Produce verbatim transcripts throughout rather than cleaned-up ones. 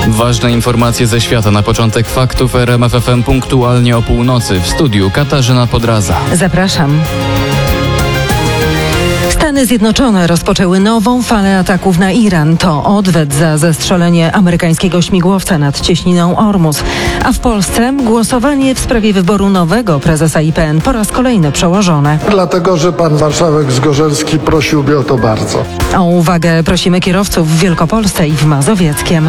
Ważne informacje ze świata na początek faktów R M F F M punktualnie o północy. W studiu Katarzyna Podraza. Zapraszam. Stany Zjednoczone rozpoczęły nową falę ataków na Iran. To odwet za zestrzelenie amerykańskiego śmigłowca nad cieśniną Ormus. A w Polsce głosowanie w sprawie wyboru nowego prezesa I P N po raz kolejny przełożone. Dlatego, że pan marszałek Zgorzelski prosiłby o to bardzo. O uwagę prosimy kierowców w Wielkopolsce i w Mazowieckiem.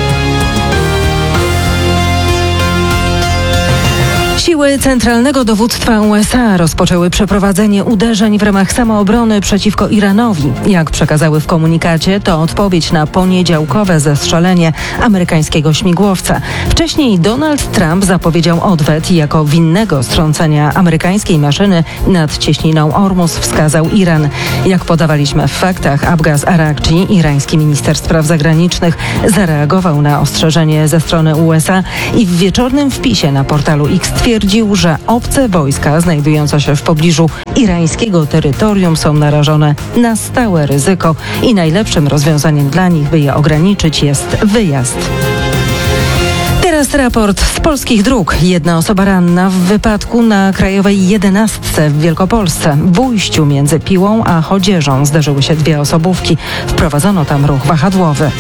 Siły Centralnego Dowództwa U S A rozpoczęły przeprowadzenie uderzeń w ramach samoobrony przeciwko Iranowi. Jak przekazały w komunikacie, to odpowiedź na poniedziałkowe zestrzelenie amerykańskiego śmigłowca. Wcześniej Donald Trump zapowiedział odwet i jako winnego strącenia amerykańskiej maszyny nad cieśniną Ormus wskazał Iran. Jak podawaliśmy w faktach, Abbas Araghchi, irański minister spraw zagranicznych, zareagował na ostrzeżenie ze strony U S A i w wieczornym wpisie na portalu X twierdził, że obce wojska znajdujące się w pobliżu irańskiego terytorium są narażone na stałe ryzyko i najlepszym rozwiązaniem dla nich, by je ograniczyć, jest wyjazd. Teraz raport z polskich dróg. Jedna osoba ranna w wypadku na Krajowej jedenastce w Wielkopolsce. W ujściu między Piłą a Chodzieżą zderzyły się dwie osobówki. Wprowadzono tam ruch wahadłowy.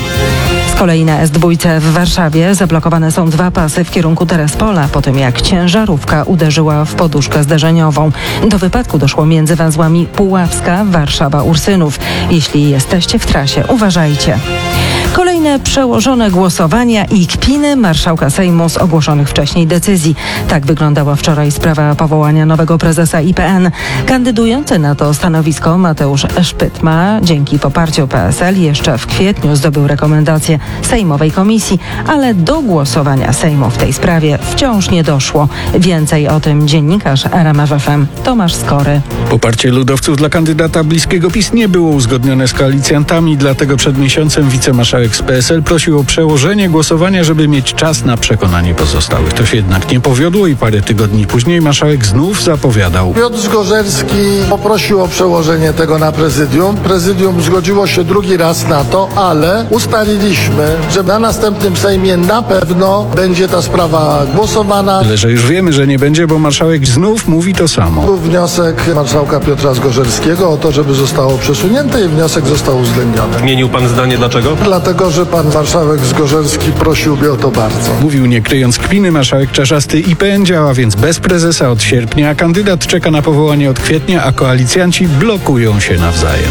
Z kolei na S dwa w Warszawie zablokowane są dwa pasy w kierunku Terespola po tym, jak ciężarówka uderzyła w poduszkę zderzeniową. Do wypadku doszło między węzłami Puławska, Warszawa, Ursynów. Jeśli jesteście w trasie, uważajcie. Kolejne przełożone głosowania i kpiny marszałka Sejmu z ogłoszonych wcześniej decyzji. Tak wyglądała wczoraj sprawa powołania nowego prezesa I P N. Kandydujący na to stanowisko Mateusz Szpytma dzięki poparciu P S L jeszcze w kwietniu zdobył rekomendację Sejmowej Komisji, ale do głosowania Sejmu w tej sprawie wciąż nie doszło. Więcej o tym dziennikarz R M F F M Tomasz Skory. Poparcie ludowców dla kandydata bliskiego PiS nie było uzgodnione z koalicjantami, dlatego przed miesiącem wicemarszałek z P S L prosił o przełożenie głosowania, żeby mieć czas na przekonanie pozostałych. To się jednak nie powiodło i parę tygodni później marszałek znów zapowiadał. Piotr Zgorzelski poprosił o przełożenie tego na prezydium. Prezydium zgodziło się drugi raz na to, ale ustaliliśmy, że na następnym Sejmie na pewno będzie ta sprawa głosowana. Tyle, że już wiemy, że nie będzie, bo marszałek znów mówi to samo. Był wniosek marszałka Piotra Zgorzelskiego o to, żeby zostało przesunięte i wniosek został uwzględniony. Zmienił pan zdanie, dlaczego? Dlatego, że pan marszałek Zgorzelski prosiłby o to bardzo. Mówił nie kryjąc kpiny marszałek Czarzasty. I P N działa więc bez prezesa od sierpnia, a kandydat czeka na powołanie od kwietnia, a koalicjanci blokują się nawzajem.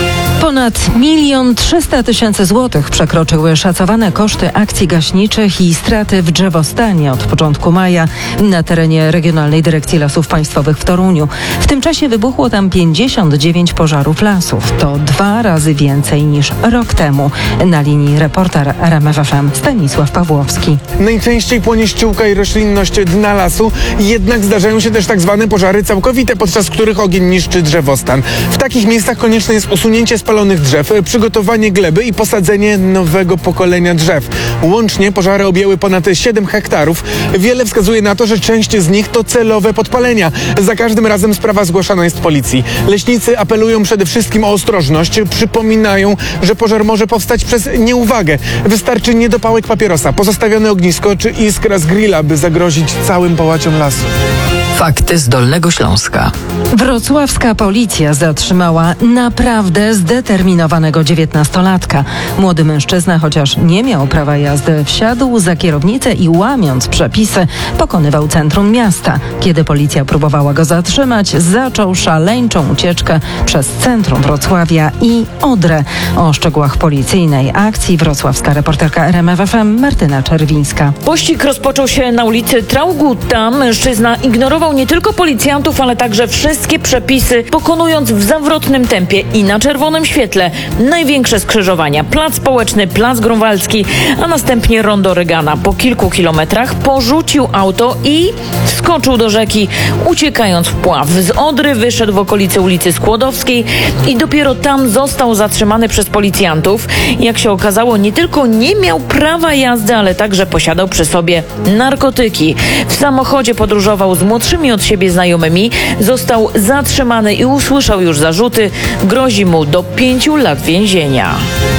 Ponad milion trzysta tysięcy złotych przekroczyły szacowane koszty akcji gaśniczych i straty w drzewostanie od początku maja na terenie Regionalnej Dyrekcji Lasów Państwowych w Toruniu. W tym czasie wybuchło tam pięćdziesiąt dziewięć pożarów lasów. To dwa razy więcej niż rok temu. Na linii reporter R M F F M Stanisław Pawłowski. Najczęściej płonie ściółka i roślinność dna lasu, jednak zdarzają się też tak zwane pożary całkowite, podczas których ogień niszczy drzewostan. W takich miejscach konieczne jest usunięcie spalonych drzew, przygotowanie gleby i posadzenie nowego pokolenia drzew. Łącznie pożary objęły ponad siedem hektarów. Wiele wskazuje na to, że część z nich to celowe podpalenia. Za każdym razem sprawa zgłaszana jest policji. Leśnicy apelują przede wszystkim o ostrożność. Przypominają, że pożar może powstać przez nieuwagę. Wystarczy niedopałek papierosa, pozostawione ognisko czy iskra z grilla, by zagrozić całym połaciom lasu. Fakty z Dolnego Śląska. Wrocławska policja zatrzymała naprawdę zdeterminowanego dziewiętnastolatka. Młody mężczyzna, chociaż nie miał prawa jazdy, wsiadł za kierownicę i łamiąc przepisy pokonywał centrum miasta. Kiedy policja próbowała go zatrzymać, zaczął szaleńczą ucieczkę przez centrum Wrocławia i Odrę. O szczegółach policyjnej akcji wrocławska reporterka R M F F M Martyna Czerwińska. Pościg rozpoczął się na ulicy Traugutta. Mężczyzna ignorował nie tylko policjantów, ale także wszystkie przepisy, pokonując w zawrotnym tempie i na czerwonym świetle największe skrzyżowania. Plac Społeczny, Plac Grunwaldzki, a następnie rondo Regana. Po kilku kilometrach porzucił auto i wskoczył do rzeki, uciekając w pław. Z Odry wyszedł w okolice ulicy Skłodowskiej i dopiero tam został zatrzymany przez policjantów. Jak się okazało, nie tylko nie miał prawa jazdy, ale także posiadał przy sobie narkotyki. W samochodzie podróżował z młodszymi od siebie znajomymi, został zatrzymany i usłyszał już zarzuty. Grozi mu do pięciu lat więzienia.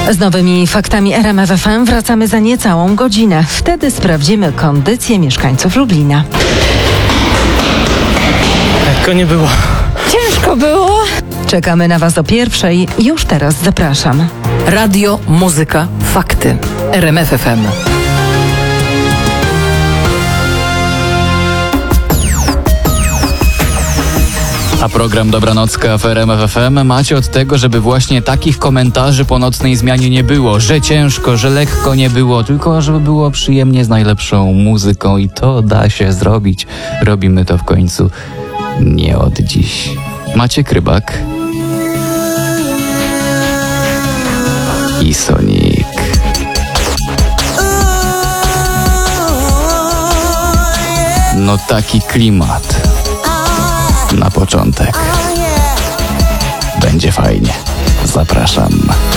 Z nowymi faktami R M F F M wracamy za niecałą godzinę. Wtedy sprawdzimy kondycję mieszkańców Lublina. Lekko nie było. Ciężko było. Czekamy na Was o pierwszej. Już teraz zapraszam. Radio, muzyka, fakty. R M F F M. A program Dobranocka w R M F F M macie od tego, żeby właśnie takich komentarzy po nocnej zmianie nie było, że ciężko, że lekko nie było, tylko żeby było przyjemnie z najlepszą muzyką i to da się zrobić. Robimy to w końcu nie od dziś. Maciek Rybak i Sonik. No taki klimat. Na początek. Będzie fajnie. Zapraszam.